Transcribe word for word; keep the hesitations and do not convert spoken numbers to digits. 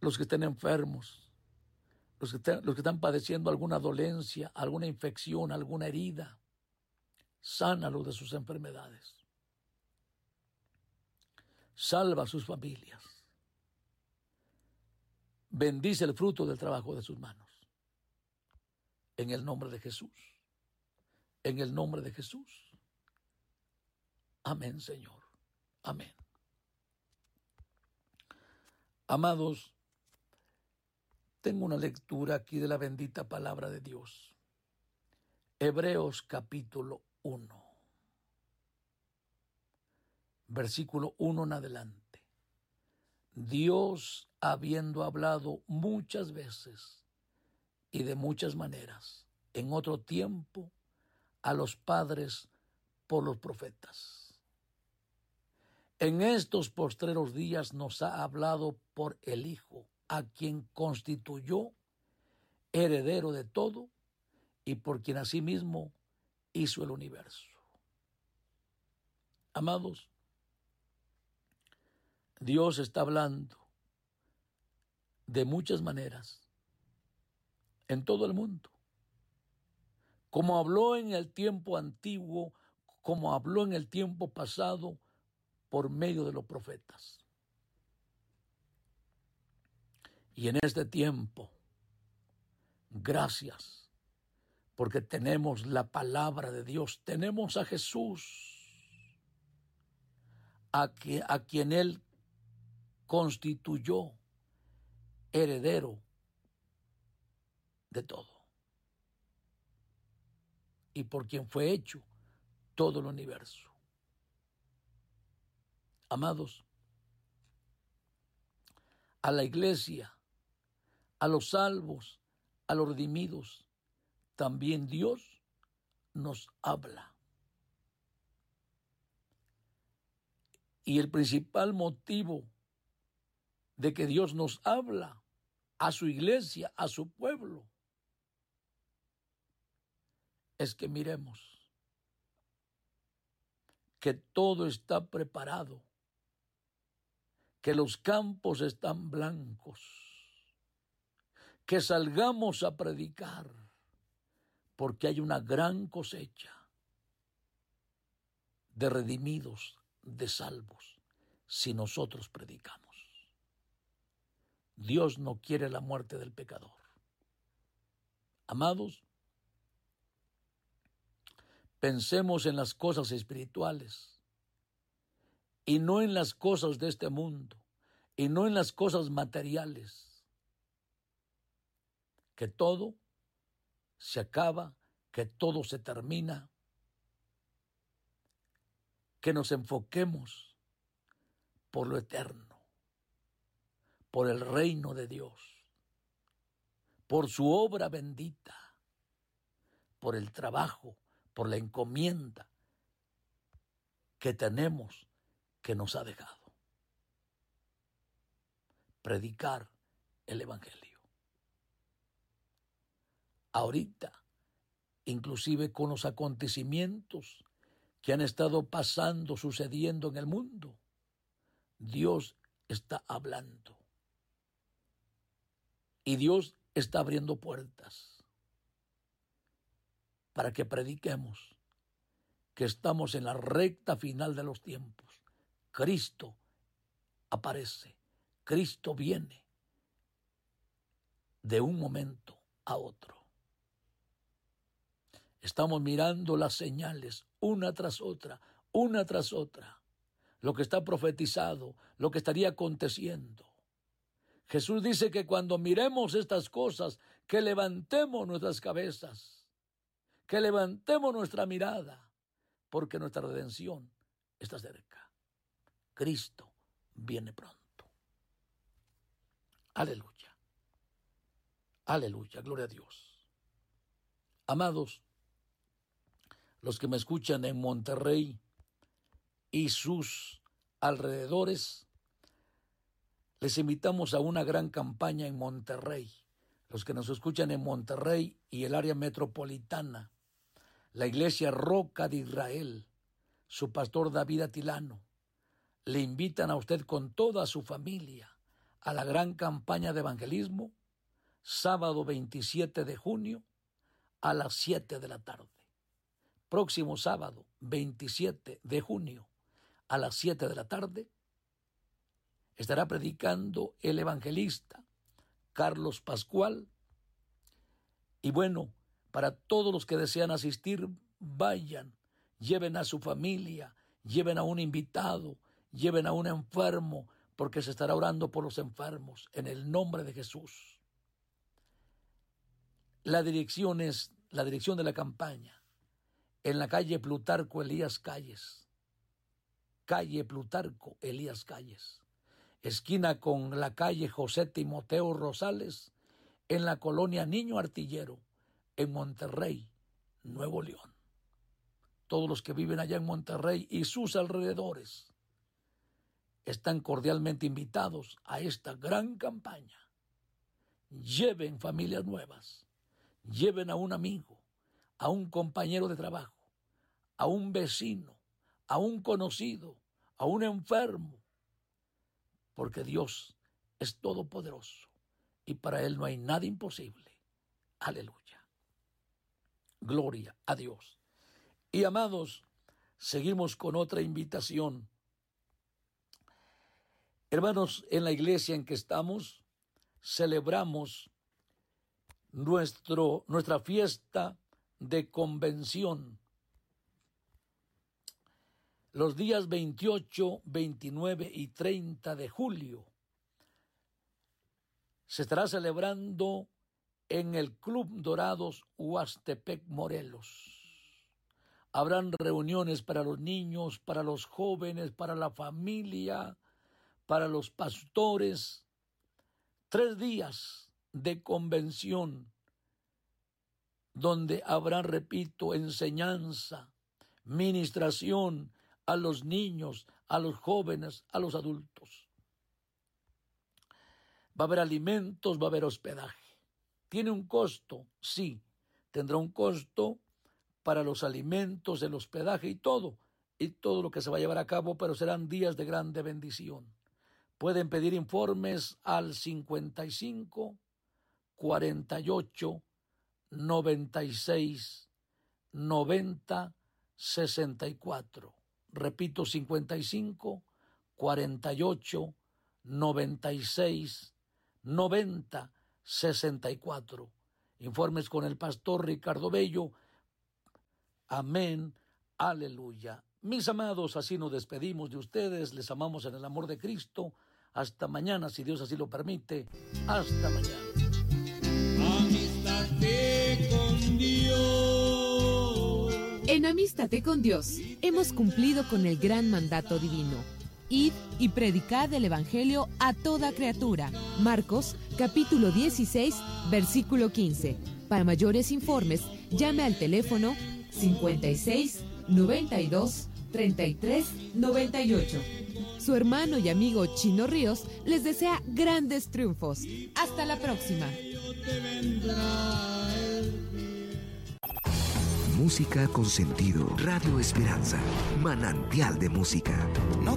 los que estén enfermos, los que, estén, los que están padeciendo alguna dolencia, alguna infección, alguna herida. Sánalos de sus enfermedades. Salva a sus familias. Bendice el fruto del trabajo de sus manos. En el nombre de Jesús. En el nombre de Jesús. Amén, Señor. Amén. Amados, tengo una lectura aquí de la bendita palabra de Dios. Hebreos capítulo uno. Versículo uno en adelante. Dios, habiendo hablado muchas veces y de muchas maneras, en otro tiempo, a los padres por los profetas. En estos postreros días nos ha hablado por el Hijo, a quien constituyó heredero de todo y por quien asimismo hizo el universo. Amados, Dios está hablando de muchas maneras en todo el mundo. Como habló en el tiempo antiguo, como habló en el tiempo pasado por medio de los profetas. Y en este tiempo, gracias, porque tenemos la palabra de Dios, tenemos a Jesús, a, que, a quien Él constituyó heredero de todo, y por quien fue hecho todo el universo. Amados, a la iglesia, a los salvos, a los redimidos, también Dios nos habla. Y el principal motivo de que Dios nos habla a su iglesia, a su pueblo, es que miremos que todo está preparado, que los campos están blancos, que salgamos a predicar, porque hay una gran cosecha de redimidos, de salvos, si nosotros predicamos. Dios no quiere la muerte del pecador. Amados, pensemos en las cosas espirituales y no en las cosas de este mundo y no en las cosas materiales. Que todo se acaba, que todo se termina. Que nos enfoquemos por lo eterno, por el reino de Dios, por su obra bendita, por el trabajo, por la encomienda que tenemos, que nos ha dejado. Predicar el evangelio. Ahorita, inclusive con los acontecimientos que han estado pasando, sucediendo en el mundo, Dios está hablando. Y Dios está abriendo puertas para que prediquemos que estamos en la recta final de los tiempos. Cristo aparece, Cristo viene de un momento a otro. Estamos mirando las señales una tras otra, una tras otra, lo que está profetizado, lo que estaría aconteciendo. Jesús dice que cuando miremos estas cosas, que levantemos nuestras cabezas, que levantemos nuestra mirada, porque nuestra redención está cerca. Cristo viene pronto. Aleluya. Aleluya, gloria a Dios. Amados, los que me escuchan en Monterrey y sus alrededores, les invitamos a una gran campaña en Monterrey. Los que nos escuchan en Monterrey y el área metropolitana, la iglesia Roca de Israel, su pastor David Atilano, le invitan a usted con toda su familia a la gran campaña de evangelismo, sábado veintisiete de junio a las siete de la tarde. Próximo sábado veintisiete de junio a las siete de la tarde estará predicando el evangelista Carlos Pascual. Y bueno, para todos los que desean asistir, vayan, lleven a su familia, lleven a un invitado, lleven a un enfermo, porque se estará orando por los enfermos en el nombre de Jesús. La dirección es la dirección de la campaña en la calle Plutarco Elías Calles, calle Plutarco Elías Calles, esquina con la calle José Timoteo Rosales, en la colonia Niño Artillero, en Monterrey, Nuevo León. Todos los que viven allá en Monterrey y sus alrededores están cordialmente invitados a esta gran campaña. Lleven familias nuevas, lleven a un amigo, a un compañero de trabajo, a un vecino, a un conocido, a un enfermo, porque Dios es todopoderoso y para Él no hay nada imposible. Aleluya. Gloria a Dios. Y amados, seguimos con otra invitación. Hermanos, en la iglesia en que estamos, celebramos nuestro, nuestra fiesta de convención. Los días veintiocho, veintinueve y treinta de julio se estará celebrando en el Club Dorados Huastepec, Morelos. Habrán reuniones para los niños, para los jóvenes, para la familia, para los pastores. Tres días de convención donde habrá, repito, enseñanza, ministración a los niños, a los jóvenes, a los adultos. Va a haber alimentos, va a haber hospedaje. ¿Tiene un costo? Sí, tendrá un costo para los alimentos, el hospedaje y todo, y todo lo que se va a llevar a cabo, pero serán días de grande bendición. Pueden pedir informes al cincuenta y cinco, cuarenta y ocho, noventa y seis, noventa, sesenta y cuatro. Repito, cincuenta y cinco, cuarenta y ocho, noventa y seis, noventa, sesenta y cuatro. Informes con el pastor Ricardo Bello. Amén, aleluya. Mis amados, así nos despedimos de ustedes, les amamos en el amor de Cristo. Hasta mañana, si Dios así lo permite. Hasta mañana. Amístate con Dios. En Amístate con Dios hemos cumplido con el gran mandato divino. Id y predicad el Evangelio a toda criatura. Marcos, capítulo dieciséis, versículo quince. Para mayores informes, llame al teléfono cincuenta y seis, noventa y dos, treinta y tres, noventa y ocho. Su hermano y amigo Chino Ríos les desea grandes triunfos. Hasta la próxima. Música con sentido. Radio Esperanza. Manantial de música.